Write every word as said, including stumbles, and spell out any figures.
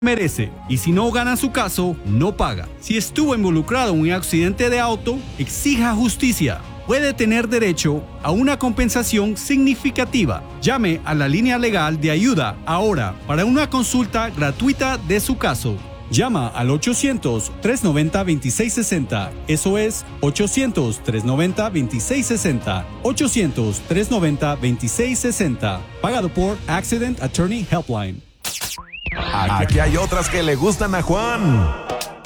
merece, y si no gana su caso, no paga. Si estuvo involucrado en un accidente de auto, exija justicia. Puede tener derecho a una compensación significativa. Llame a la línea legal de ayuda ahora para una consulta gratuita de su caso. Llama al ochocientos, trescientos noventa, veintiséis sesenta. Eso es ochocientos, trescientos noventa, veintiséis sesenta. ochocientos, trescientos noventa, veintiséis sesenta. Pagado por Accident Attorney Helpline. Aquí hay otras que le gustan a Juan.